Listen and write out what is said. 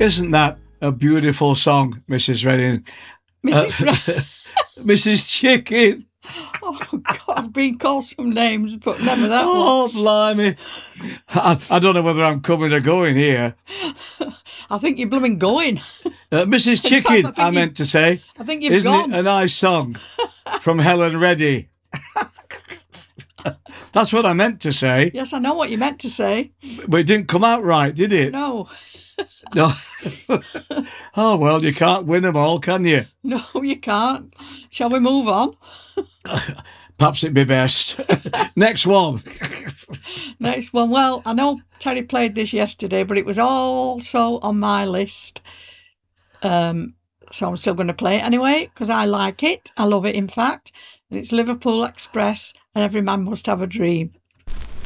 Isn't that a beautiful song, Mrs. Redding? Mrs. Chicken. Oh, God, I've been called some names, but never that one. Oh, blimey. I don't know whether I'm coming or going here. I think you're blooming going. Mrs. Chicken, I meant to say. I think you've gone. Isn't it a nice song from Helen Reddy? That's what I meant to say. Yes, I know what you meant to say. But it didn't come out right, did it? No. No. Oh, well, you can't win them all, can you? No, you can't. Shall we move on? Perhaps it'd be best. Next one. Next one. Well, I know Terry played this yesterday, but it was also on my list. So I'm still going to play it anyway, because I like it. I love it, in fact. And it's Liverpool Express and Every Man Must Have a Dream.